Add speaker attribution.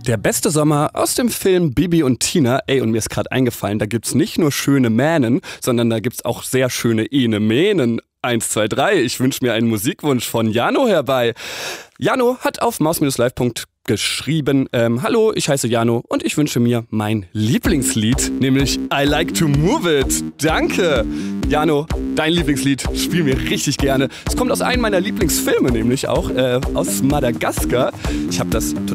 Speaker 1: Der beste Sommer aus dem Film Bibi und Tina. Ey, und mir ist gerade eingefallen, da gibt's nicht nur schöne Mähnen, sondern da gibt's auch sehr schöne Enemähnen. 1, 2, 3. Ich wünsche mir einen Musikwunsch von Jano herbei. Jano hat auf maus-live. geschrieben, hallo, ich heiße Jano und ich wünsche mir mein Lieblingslied, nämlich I Like to Move It. Danke! Jano, dein Lieblingslied, spiel mir richtig gerne. Es kommt aus einem meiner Lieblingsfilme, nämlich auch aus Madagaskar. Ich habe das